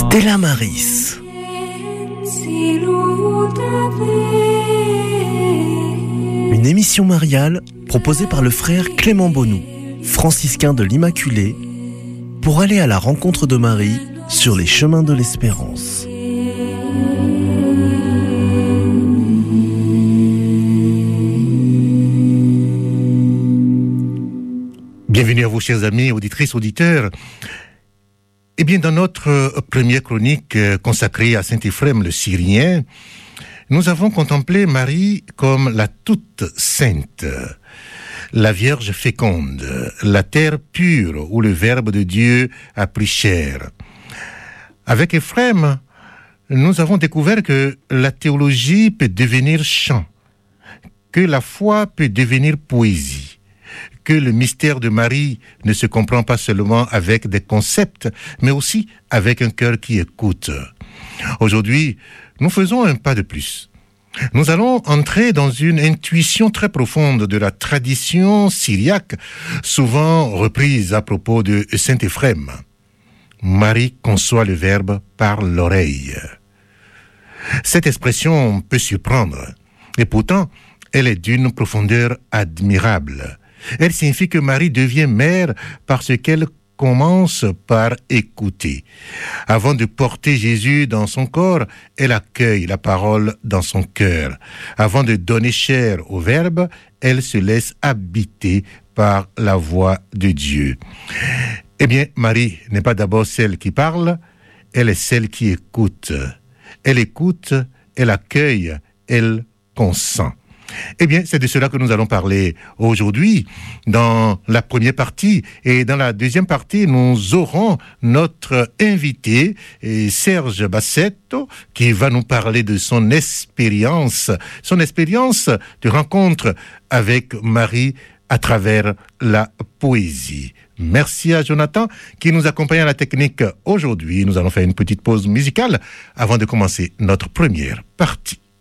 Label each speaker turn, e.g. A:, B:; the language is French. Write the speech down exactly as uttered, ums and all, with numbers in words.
A: Stella Maris. Une émission mariale proposée par le frère Clément Bonou, franciscain de l'Immaculée, pour aller à la rencontre de Marie sur les chemins de l'espérance.
B: Bienvenue à vous, chers amis, auditrices, auditeurs. Eh bien, dans notre première chronique consacrée à saint Éphrem le Syrien, nous avons contemplé Marie comme la toute sainte, la Vierge féconde, la terre pure où le Verbe de Dieu a pris chair. Avec Éphrem, nous avons découvert que la théologie peut devenir chant, que la foi peut devenir poésie, que le mystère de Marie ne se comprend pas seulement avec des concepts, mais aussi avec un cœur qui écoute. Aujourd'hui, nous faisons un pas de plus. Nous allons entrer dans une intuition très profonde de la tradition syriaque, souvent reprise à propos de saint Éphrem. Marie conçoit le Verbe par l'oreille. Cette expression peut surprendre, et pourtant, elle est d'une profondeur admirable. Elle signifie que Marie devient mère parce qu'elle commence par écouter. Avant de porter Jésus dans son corps, elle accueille la parole dans son cœur. Avant de donner chair au Verbe, elle se laisse habiter par la voix de Dieu. Eh bien, Marie n'est pas d'abord celle qui parle, elle est celle qui écoute. Elle écoute, elle accueille, elle consent. Eh bien, c'est de cela que nous allons parler aujourd'hui dans la première partie. Et dans la deuxième partie, nous aurons notre invité, Serge Bassetto, qui va nous parler de son expérience, son expérience de rencontre avec Marie à travers la poésie. Merci à Jonathan qui nous accompagne à la technique aujourd'hui. Nous allons faire une petite pause musicale avant de commencer notre première partie.